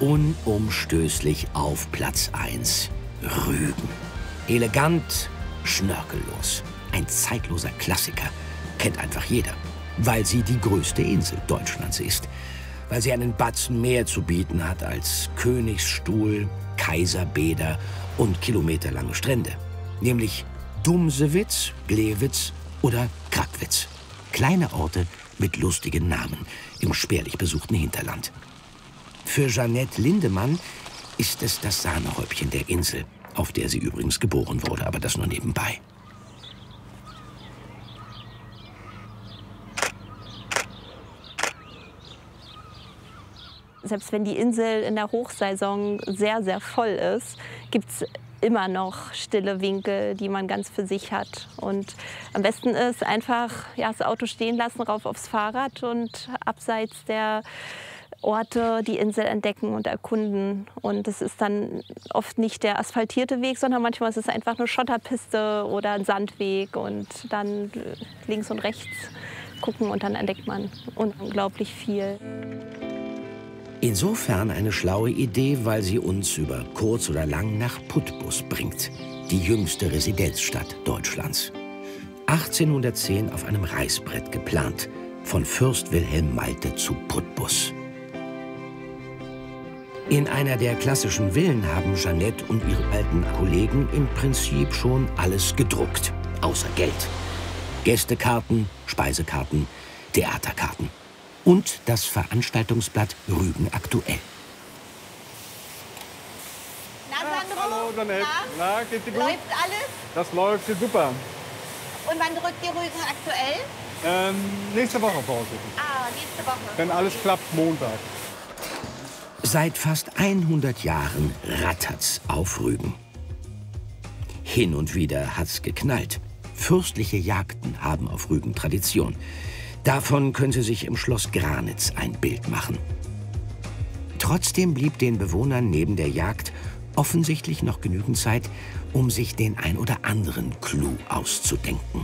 Unumstößlich auf Platz 1. Rügen. Elegant, schnörkellos. Ein zeitloser Klassiker. Kennt einfach jeder. Weil sie die größte Insel Deutschlands ist. Weil sie einen Batzen mehr zu bieten hat als Königsstuhl, Kaiserbäder und kilometerlange Strände. Nämlich Dumsewitz, Glewitz oder Krackwitz. Kleine Orte mit lustigen Namen im spärlich besuchten Hinterland. Für Jeanette Lindemann ist es das Sahnehäubchen der Insel, auf der sie übrigens geboren wurde, aber das nur nebenbei. Selbst wenn die Insel in der Hochsaison sehr, sehr voll ist, gibt es immer noch stille Winkel, die man ganz für sich hat. Und am besten ist einfach das Auto stehen lassen, rauf aufs Fahrrad und abseits der Orte die Insel entdecken und erkunden. Und es ist dann oft nicht der asphaltierte Weg, sondern manchmal ist es einfach eine Schotterpiste oder ein Sandweg. Und dann links und rechts gucken und dann entdeckt man unglaublich viel. Insofern eine schlaue Idee, weil sie uns über kurz oder lang nach Putbus bringt, die jüngste Residenzstadt Deutschlands. 1810 auf einem Reißbrett geplant, von Fürst Wilhelm Malte zu Putbus. In einer der klassischen Villen haben Jeanette und ihre alten Kollegen im Prinzip schon alles gedruckt, außer Geld. Gästekarten, Speisekarten, Theaterkarten. Und das Veranstaltungsblatt Rügen aktuell. Na, Sandro? Hallo, Jeanette. Na, geht dir gut? Läuft alles? Das läuft super. Und wann drückt die Rügen aktuell? Nächste Woche voraussichtlich. Ah, nächste Woche. Wenn alles klappt, Montag. Seit fast 100 Jahren rattert's auf Rügen. Hin und wieder hat's geknallt. Fürstliche Jagden haben auf Rügen Tradition. Davon können Sie sich im Schloss Granitz ein Bild machen. Trotzdem blieb den Bewohnern neben der Jagd offensichtlich noch genügend Zeit, um sich den ein oder anderen Clou auszudenken.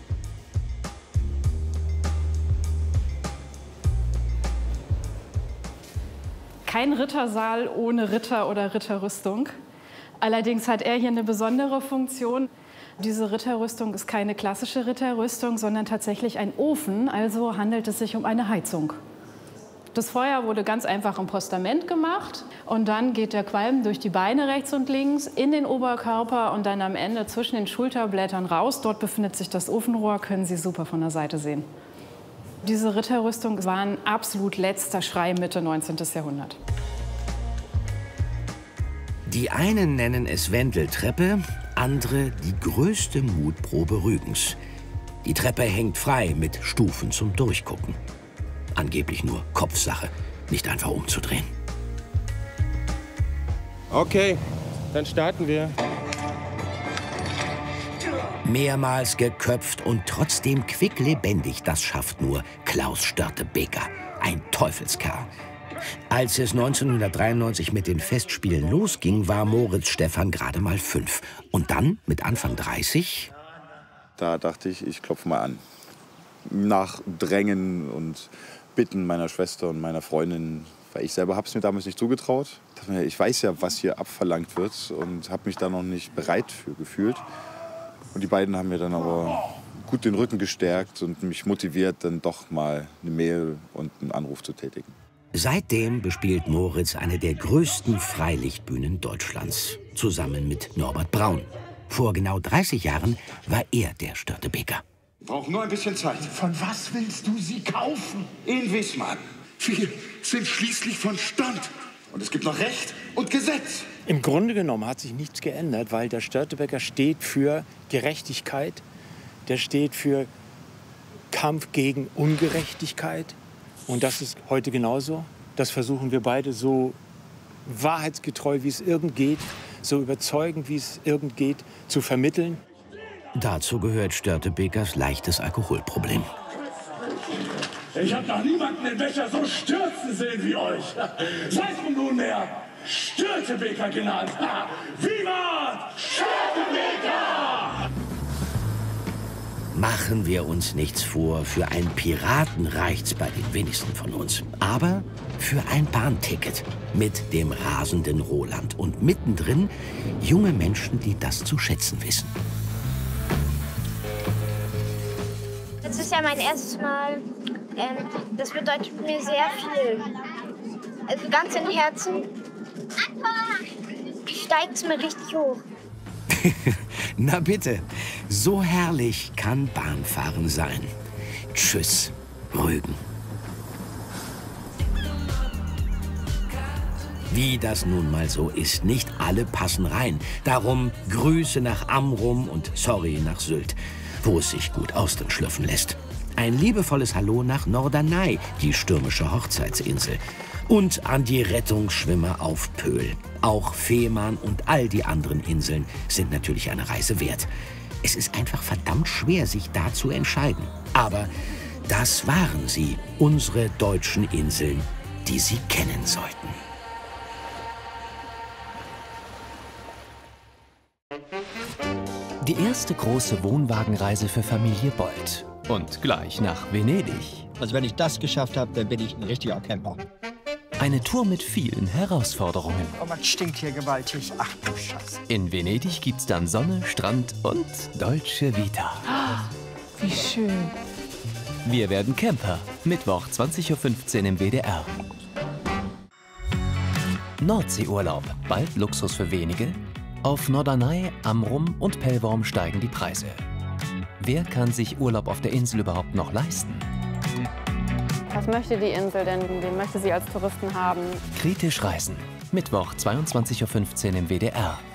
Kein Rittersaal ohne Ritter oder Ritterrüstung. Allerdings hat er hier eine besondere Funktion. Diese Ritterrüstung ist keine klassische Ritterrüstung, sondern tatsächlich ein Ofen, also handelt es sich um eine Heizung. Das Feuer wurde ganz einfach im Postament gemacht und dann geht der Qualm durch die Beine rechts und links in den Oberkörper und dann am Ende zwischen den Schulterblättern raus. Dort befindet sich das Ofenrohr, können Sie super von der Seite sehen. Diese Ritterrüstung war ein absolut letzter Schrei Mitte 19. Jahrhundert. Die einen nennen es Wendeltreppe, andere die größte Mutprobe Rügens. Die Treppe hängt frei mit Stufen zum Durchgucken. Angeblich nur Kopfsache, nicht einfach umzudrehen. Okay, dann starten wir. Mehrmals geköpft und trotzdem quicklebendig, das schafft nur Klaus Störtebeker, ein Teufelskerl. Als es 1993 mit den Festspielen losging, war Moritz Stephan gerade mal 5. Und dann, mit Anfang 30... Da dachte ich, ich klopfe mal an. Nach Drängen und Bitten meiner Schwester und meiner Freundin, weil ich selber habe es mir damals nicht zugetraut. Ich weiß ja, was hier abverlangt wird und habe mich da noch nicht bereit für gefühlt. Und die beiden haben mir dann aber gut den Rücken gestärkt und mich motiviert, dann doch mal eine Mail und einen Anruf zu tätigen. Seitdem bespielt Moritz eine der größten Freilichtbühnen Deutschlands, zusammen mit Norbert Braun. Vor genau 30 Jahren war er der Störtebeker. Wir brauchen nur ein bisschen Zeit. Von was willst du sie kaufen? In Wiesbaden. Wir sind schließlich von Stand. Und es gibt noch Recht und Gesetz. Im Grunde genommen hat sich nichts geändert, weil der Störtebeker steht für Gerechtigkeit, der steht für Kampf gegen Ungerechtigkeit. Und das ist heute genauso. Das versuchen wir beide so wahrheitsgetreu, wie es irgend geht, so überzeugend, wie es irgend geht, zu vermitteln. Dazu gehört Störtebekers leichtes Alkoholproblem. Ich habe noch niemanden den Becher so stürzen sehen wie euch. Seid nun nunmehr Störtebeker genannt. Vivat Störtebeker! Machen wir uns nichts vor, für einen Piraten reicht's bei den wenigsten von uns. Aber für ein Bahnticket mit dem rasenden Roland und mittendrin junge Menschen, die das zu schätzen wissen. Das ist ja mein erstes Mal. Das bedeutet mir sehr viel. Also ganz im Herzen steigt es mir richtig hoch. Na bitte, so herrlich kann Bahnfahren sein. Tschüss, Rügen. Wie das nun mal so ist, nicht alle passen rein. Darum Grüße nach Amrum und sorry nach Sylt, wo es sich gut austern schlüpfen lässt. Ein liebevolles Hallo nach Norderney, die stürmische Hochzeitsinsel. Und an die Rettungsschwimmer auf Pöhl. Auch Fehmarn und all die anderen Inseln sind natürlich eine Reise wert. Es ist einfach verdammt schwer, sich da zu entscheiden. Aber das waren sie, unsere deutschen Inseln, die Sie kennen sollten. Die erste große Wohnwagenreise für Familie Bold. Und gleich nach Venedig. Also wenn ich das geschafft habe, dann bin ich ein richtiger Camper. Eine Tour mit vielen Herausforderungen. Oh, man stinkt hier gewaltig. Ach du Scheiße. In Venedig gibt's dann Sonne, Strand und Dolce Vita. Oh, wie schön. Wir werden Camper. Mittwoch 20:15 Uhr im WDR. Nordseeurlaub. Bald Luxus für wenige. Auf Norderney, Amrum und Pellworm steigen die Preise. Wer kann sich Urlaub auf der Insel überhaupt noch leisten? Was möchte die Insel denn? Wen möchte sie als Touristen haben? Kritisch reisen. Mittwoch 22:15 Uhr im WDR.